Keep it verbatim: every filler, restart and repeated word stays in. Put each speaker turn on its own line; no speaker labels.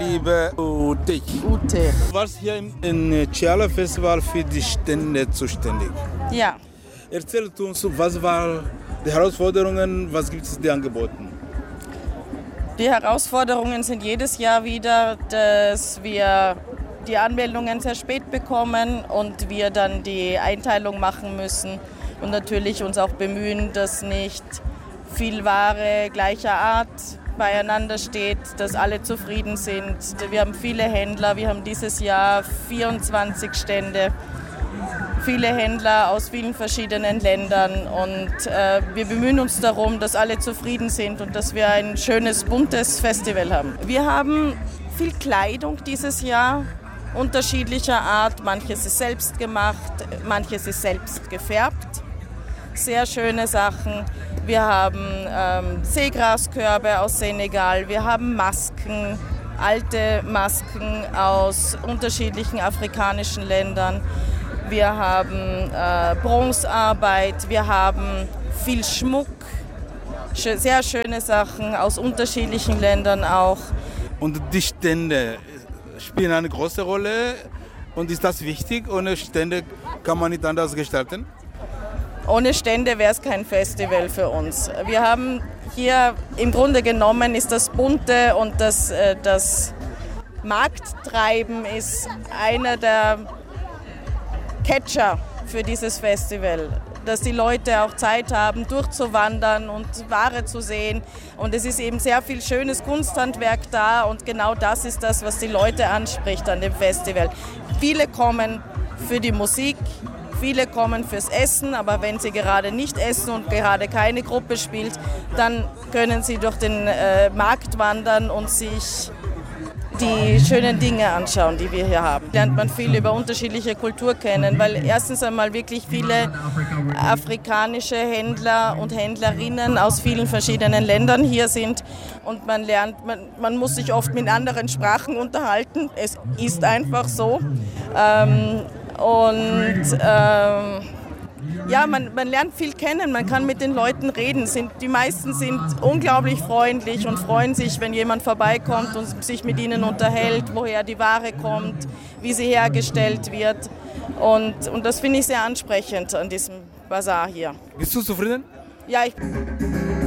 liebe Ute.
Ute.
Du warst hier im, im Ciala Festival für die Stände zuständig.
Ja.
Erzähl uns, was waren die Herausforderungen, was gibt es dir angeboten?
Die Herausforderungen sind jedes Jahr wieder, dass wir die Anmeldungen sehr spät bekommen und wir dann die Einteilung machen müssen und natürlich uns auch bemühen, dass nicht viel Ware gleicher Art beieinander steht, dass alle zufrieden sind. Wir haben viele Händler, wir haben dieses Jahr vierundzwanzig Stände, viele Händler aus vielen verschiedenen Ländern und äh, wir bemühen uns darum, dass alle zufrieden sind und dass wir ein schönes, buntes Festival haben. Wir haben viel Kleidung dieses Jahr, unterschiedlicher Art. Manches ist selbst gemacht, manches ist selbst gefärbt. Sehr schöne Sachen. Wir haben ähm, Seegraskörbe aus Senegal, wir haben Masken, alte Masken aus unterschiedlichen afrikanischen Ländern. Wir haben äh, Bronzearbeit, wir haben viel Schmuck, sehr schöne Sachen aus unterschiedlichen Ländern auch.
Und die Stände spielen eine große Rolle und ist das wichtig? Ohne Stände kann man nicht anders gestalten?
Ohne Stände wäre es kein Festival für uns. Wir haben hier im Grunde genommen ist das Bunte und das, äh, das Markttreiben ist einer der Catcher für dieses Festival, dass die Leute auch Zeit haben, durchzuwandern und Ware zu sehen. Und es ist eben sehr viel schönes Kunsthandwerk da und genau das ist das, was die Leute anspricht an dem Festival. Viele kommen für die Musik, viele kommen fürs Essen, aber wenn sie gerade nicht essen und gerade keine Gruppe spielt, dann können sie durch den äh, Markt wandern und sich die schönen Dinge anschauen, die wir hier haben. Lernt man viel über unterschiedliche Kultur kennen, weil erstens einmal wirklich viele afrikanische Händler und Händlerinnen aus vielen verschiedenen Ländern hier sind und man lernt, man, man muss sich oft mit anderen Sprachen unterhalten, es ist einfach so. Ähm, und ähm, ja, man, man lernt viel kennen, man kann mit den Leuten reden. Sind, die meisten sind unglaublich freundlich und freuen sich, wenn jemand vorbeikommt und sich mit ihnen unterhält, woher die Ware kommt, wie sie hergestellt wird. Und, und das finde ich sehr ansprechend an diesem Basar hier.
Bist du zufrieden?
Ja, ich